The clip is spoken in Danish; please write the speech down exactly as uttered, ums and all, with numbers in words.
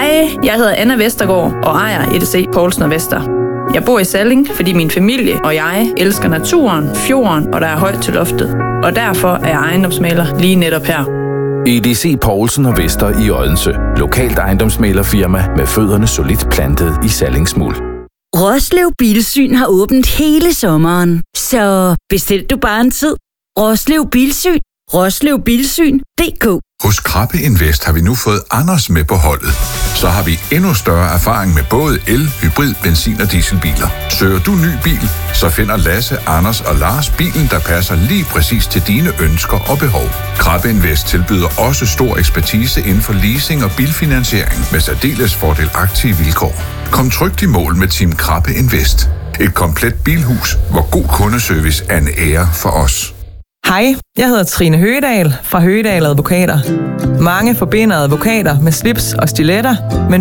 Hej, jeg hedder Anna Vestergaard og ejer E D C Poulsen og Vester. Jeg bor i Salling, fordi min familie og jeg elsker naturen, fjorden og der er højt til loftet. Og derfor er jeg ejendomsmægler lige netop her. E D C Poulsen og Vester i Odense. Lokalt ejendomsmæglerfirma med fødderne solidt plantet i Sallingsmuld. Roslev Bilsyn har åbent hele sommeren, så bestil du bare en tid. Roslev Bilsyn. Roslev Bilsyn punktum d k. Hos Krabbe Invest har vi nu fået Anders med på holdet. Så har vi endnu større erfaring med både el, hybrid, benzin og dieselbiler. Søger du ny bil, så finder Lasse, Anders og Lars bilen, der passer lige præcis til dine ønsker og behov. Krabbe Invest tilbyder også stor ekspertise inden for leasing og bilfinansiering med særdeles fordelagtige vilkår. Kom trygt i mål med Team Krabbe Invest. Et komplet bilhus, hvor god kundeservice er en ære for os. Hej, jeg hedder Trine Høgedal fra Høgedal Advokater. Mange forbinder advokater med slips og stiletter, men